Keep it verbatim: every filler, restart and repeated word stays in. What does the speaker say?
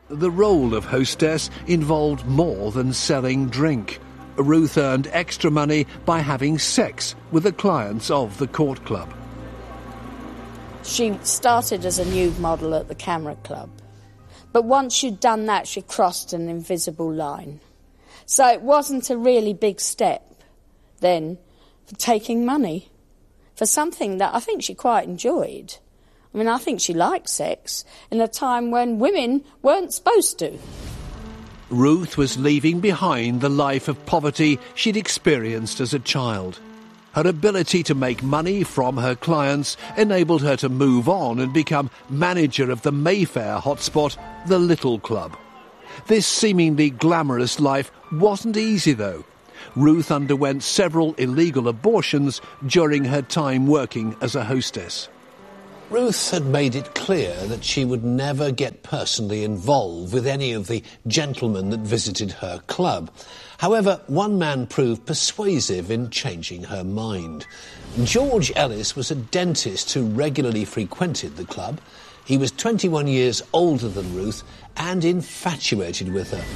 The role of hostess involved more than selling drink. Ruth earned extra money by having sex with the clients of the Court Club. She started as a nude model at the Camera Club. But once she'd done that, she crossed an invisible line. So it wasn't a really big step then for taking money for something that I think she quite enjoyed. I mean, I think she liked sex in a time when women weren't supposed to. Ruth was leaving behind the life of poverty she'd experienced as a child. Her ability to make money from her clients enabled her to move on and become manager of the Mayfair hotspot, the Little Club. This seemingly glamorous life wasn't easy, though. Ruth underwent several illegal abortions during her time working as a hostess. Ruth had made it clear that she would never get personally involved with any of the gentlemen that visited her club. However, one man proved persuasive in changing her mind. George Ellis was a dentist who regularly frequented the club. He was twenty-one years older than Ruth and infatuated with her.